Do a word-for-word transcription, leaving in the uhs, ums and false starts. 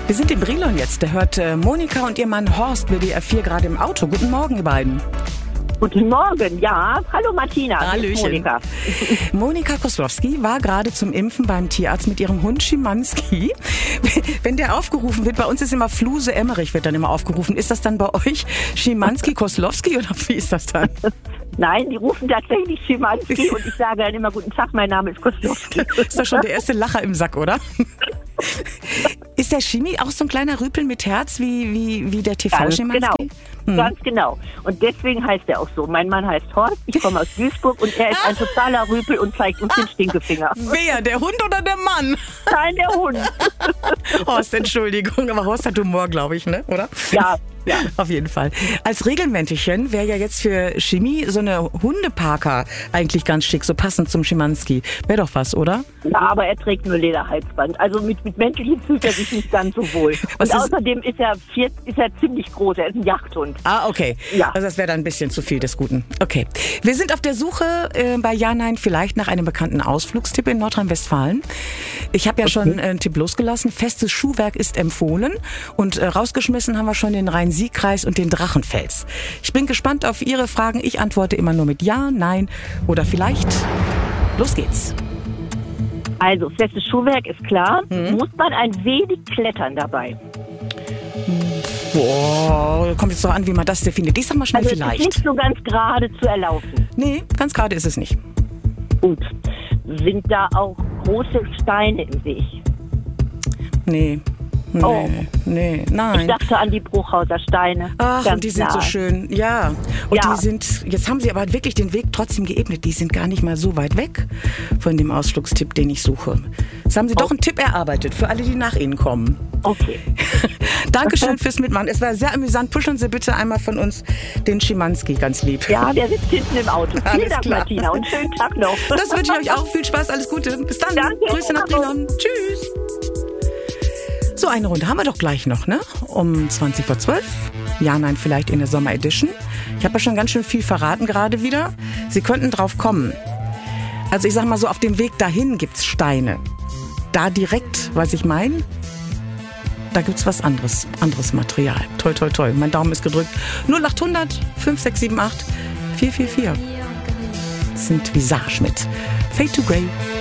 Wir sind in Brilon jetzt. Da hört äh, Monika und ihr Mann Horst W D R vier gerade im Auto. Guten Morgen, ihr beiden. Guten Morgen, ja. Hallo Martina. Hallöchen. Monika. Monika Koslowski war gerade zum Impfen beim Tierarzt mit ihrem Hund Schimanski. Wenn der aufgerufen wird, bei uns ist immer Fluse Emmerich wird dann immer aufgerufen. Ist das dann bei euch Schimanski Koslowski oder wie ist das dann? Nein, die rufen tatsächlich Schimanski und ich sage dann immer, guten Tag, mein Name ist Koslowski. Ist doch schon der erste Lacher im Sack, oder? Ist der Schimi auch so ein kleiner Rüpel mit Herz wie, wie, wie der T V-Schimanski? Genau, hm. ganz genau. Und deswegen heißt er auch so. Mein Mann heißt Horst, ich komme aus Duisburg und er ist ein totaler Rüpel und zeigt uns den Stinkefinger. Wer, der Hund oder der Mann? Nein, der Hund. Horst, Entschuldigung, aber Horst hat Humor, glaube ich, ne? Oder? Ja. Ja. Auf jeden Fall. Als Regelmäntelchen wäre ja jetzt für Schimi so eine Hundeparker eigentlich ganz schick, so passend zum Schimanski. Wäre doch was, oder? Ja, aber er trägt nur Lederhalsband. Also mit, mit Mäntelchen fühlt er sich nicht ganz so wohl. Was und ist? Außerdem ist er, vier, ist er ziemlich groß. Er ist ein Jagdhund. Ah, okay. Ja. Also das wäre dann ein bisschen zu viel des Guten. Okay. Wir sind auf der Suche äh, bei Ja, Nein vielleicht nach einem bekannten Ausflugstipp in Nordrhein-Westfalen. Ich habe ja okay. schon äh, einen Tipp losgelassen. Festes Schuhwerk ist empfohlen. Und äh, rausgeschmissen haben wir schon den Rhein-Sieg-Kreis und den Drachenfels. Ich bin gespannt auf Ihre Fragen. Ich antworte immer nur mit Ja, Nein oder vielleicht. Los geht's. Also, festes Schuhwerk ist klar. Mhm. Muss man ein wenig klettern dabei? Boah, kommt jetzt doch an, wie man das definiert. Ich sag mal schnell also vielleicht. Es ist nicht so ganz gerade zu erlaufen. Nee, ganz gerade ist es nicht. Gut. Sind da auch große Steine im Weg? Nee. Nee, oh. nee, nein. Ich dachte an die Bruchhauser Steine. Ach, Ganz und die sind klar. so schön. Ja. Und ja. die sind, jetzt haben sie aber wirklich den Weg trotzdem geebnet. Die sind gar nicht mal so weit weg von dem Ausflugstipp, den ich suche. Jetzt haben sie oh. doch einen Tipp erarbeitet für alle, die nach Ihnen kommen. Okay. Dankeschön fürs Mitmachen. Es war sehr amüsant. Pushen Sie bitte einmal von uns den Schimanski, ganz lieb. Ja, der sitzt hinten im Auto. Alles Vielen Dank, klar. Martina, und schönen Tag noch. Das wünsche ich euch auch. Viel Spaß, alles Gute. Bis dann. Danke. Grüße nach Brilon. Tschüss. So, eine Runde haben wir doch gleich noch, ne? Um zwanzig vor zwölf. Ja, nein, vielleicht in der Sommer-Edition. Ich habe ja schon ganz schön viel verraten gerade wieder. Sie könnten drauf kommen. Also ich sag mal so, auf dem Weg dahin gibt's Steine. Da direkt, was ich meine, da gibt's was anderes, anderes Material. Toi, toi, toi. Mein Daumen ist gedrückt. null acht hundert fünf sechs sieben acht vier vier vier. Das sind Visage mit Fade to Grey.